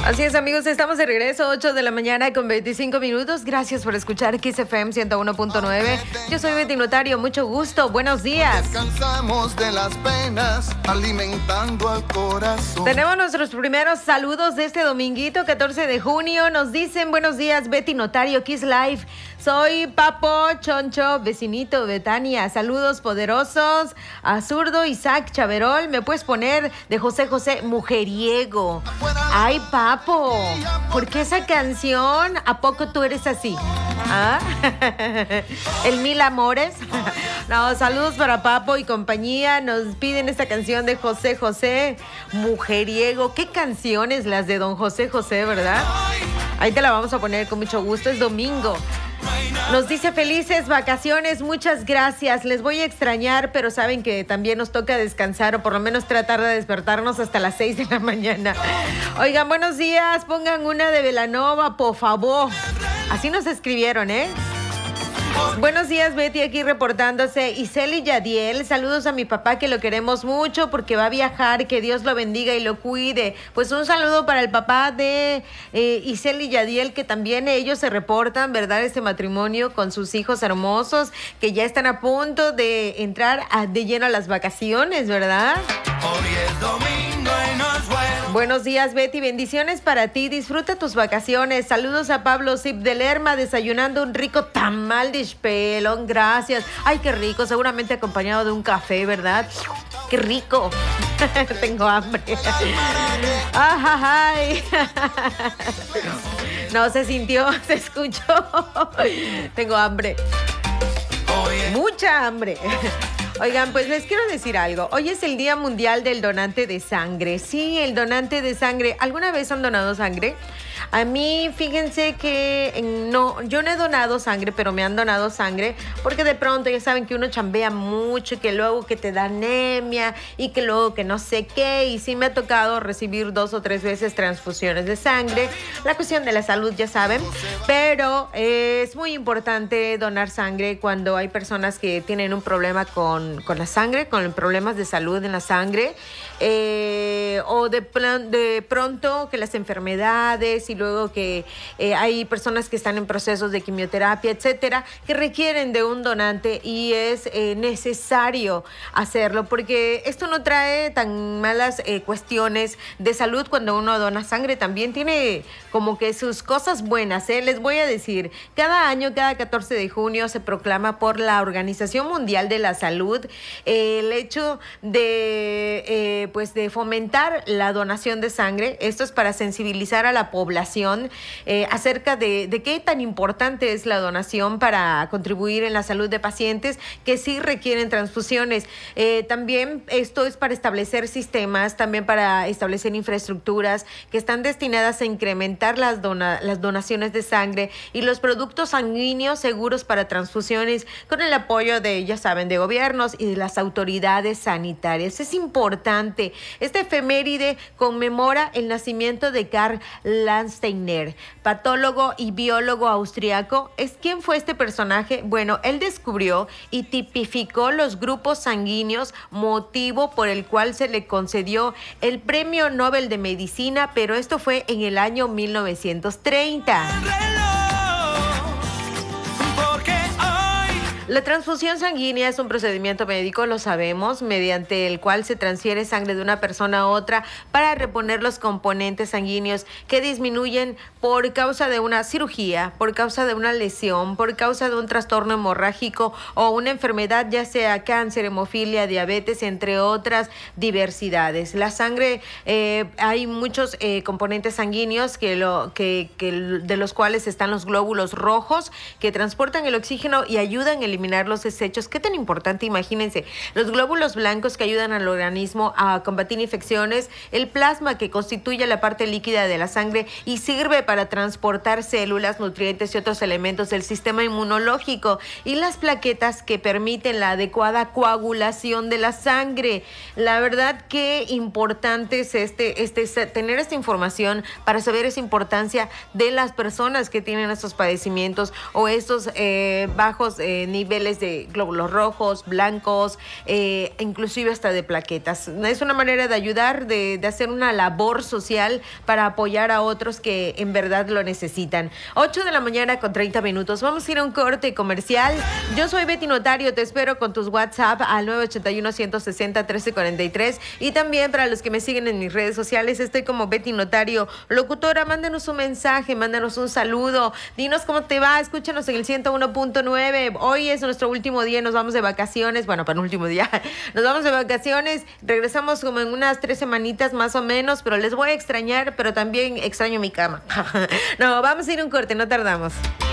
Así es, amigos, estamos de regreso, 8 de la mañana con 25 minutos. Gracias por escuchar Kiss FM 101.9. Yo soy Betty Notario, mucho gusto, buenos días. Descansamos de las penas, alimentando al corazón. Tenemos nuestros primeros saludos de este dominguito, 14 de junio. Nos dicen, buenos días, Betty Notario, Kiss Live. Soy Papo Choncho, vecinito Betania. Saludos poderosos a Zurdo Isaac Chaverol. ¿Me puedes poner de José José, Mujeriego? Ay, Papo, ¿por qué esa canción? ¿A poco tú eres así? ¿Ah? ¿El Mil Amores? No, saludos para Papo y compañía. Nos piden esta canción de José José, Mujeriego. ¿Qué canciones las de don José José, verdad? Ahí te la vamos a poner con mucho gusto, es domingo. Nos dice felices vacaciones, muchas gracias. Les voy a extrañar, pero saben que también nos toca descansar o por lo menos tratar de despertarnos hasta las 6 de la mañana. Oigan, buenos días, pongan una de Belanova, por favor. Así nos escribieron, ¿eh? Buenos días, Betty, aquí reportándose. Iseli Yadiel, saludos a mi papá que lo queremos mucho porque va a viajar, que Dios lo bendiga y lo cuide. Pues un saludo para el papá de Iseli Yadiel, que también ellos se reportan, ¿verdad? Este matrimonio con sus hijos hermosos que ya están a punto de entrar de lleno a las vacaciones, ¿verdad? Hoy es domingo y no es bueno. Buenos días, Betty, bendiciones para ti, disfruta tus vacaciones. Saludos a Pablo Zip de Lerma, desayunando un rico tamal de espelón, gracias. Ay, qué rico, seguramente acompañado de un café, ¿verdad? Qué rico. Tengo hambre. Ay. No se sintió, se escuchó. Tengo hambre. Mucha hambre. Oigan, pues les quiero decir algo. Hoy es el Día Mundial del Donante de Sangre. Sí, el donante de sangre. ¿Alguna vez han donado sangre? A mí, fíjense que no, yo no he donado sangre, pero me han donado sangre porque de pronto ya saben que uno chambea mucho y que luego que te da anemia y que luego que no sé qué, y sí me ha tocado recibir 2 o 3 veces transfusiones de sangre. La cuestión de la salud, ya saben, pero es muy importante donar sangre cuando hay personas que tienen un problema con la sangre, con problemas de salud en la sangre, o de pronto que las enfermedades y luego que hay personas que están en procesos de quimioterapia, etcétera, que requieren de un donante y es necesario hacerlo porque esto no trae tan malas cuestiones de salud cuando uno dona sangre. También tiene como que sus cosas buenas, ¿eh? Les voy a decir, cada año, cada 14 de junio se proclama por la Organización Mundial de la Salud el hecho de de fomentar la donación de sangre. Esto es para sensibilizar a la población acerca de qué tan importante es la donación para contribuir en la salud de pacientes que sí requieren transfusiones. También esto es para establecer sistemas, también para establecer infraestructuras que están destinadas a incrementar las donaciones de sangre y los productos sanguíneos seguros para transfusiones con el apoyo de, ya saben, de gobiernos y de las autoridades sanitarias. Es importante. Este efeméride conmemora el nacimiento de Karl Landsteiner, patólogo y biólogo austriaco. ¿Quién fue este personaje? Bueno, él descubrió y tipificó los grupos sanguíneos, motivo por el cual se le concedió el Premio Nobel de Medicina, pero esto fue en el año 1930. La transfusión sanguínea es un procedimiento médico, lo sabemos, mediante el cual se transfiere sangre de una persona a otra para reponer los componentes sanguíneos que disminuyen por causa de una cirugía, por causa de una lesión, por causa de un trastorno hemorrágico o una enfermedad, ya sea cáncer, hemofilia, diabetes, entre otras diversidades. La sangre, hay muchos componentes sanguíneos de los cuales están los glóbulos rojos que transportan el oxígeno y ayudan a eliminar los desechos. ¿Qué tan importante? Imagínense, los glóbulos blancos que ayudan al organismo a combatir infecciones, el plasma que constituye la parte líquida de la sangre y sirve para transportar células, nutrientes y otros elementos del sistema inmunológico, y las plaquetas que permiten la adecuada coagulación de la sangre. La verdad que importante es tener esta información para saber esa importancia de las personas que tienen estos padecimientos o estos bajos niveles niveles de glóbulos rojos, blancos, inclusive hasta de plaquetas. Es una manera de ayudar, de hacer una labor social para apoyar a otros que en verdad lo necesitan. 8 de la mañana con 30 minutos. Vamos a ir a un corte comercial. Yo soy Betty Notario, te espero con tus WhatsApp al 981-160-1343 y también para los que me siguen en mis redes sociales, estoy como Betty Notario Locutora. Mándanos un mensaje, mándanos un saludo, dinos cómo te va, escúchanos en el 101.9. Hoy es nuestro último día, nos vamos de vacaciones, bueno, penúltimo día, nos vamos de vacaciones, regresamos como en unas 3 semanitas más o menos, pero les voy a extrañar, pero también extraño mi cama. No, vamos a ir a un corte, no tardamos.